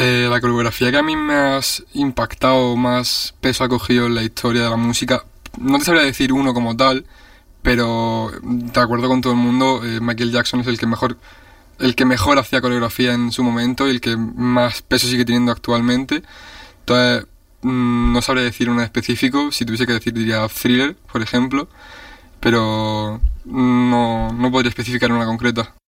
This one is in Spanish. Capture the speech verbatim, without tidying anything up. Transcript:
Eh, la coreografía que a mí me ha impactado, más peso ha cogido en la historia de la música, no te sabría decir uno como tal, pero de acuerdo con todo el mundo, eh, Michael Jackson es el que mejor el que mejor hacía coreografía en su momento y el que más peso sigue teniendo actualmente. Entonces, mmm, no sabría decir uno específico. Si tuviese que decir, diría Thriller, por ejemplo, pero no, no podría especificar una concreta.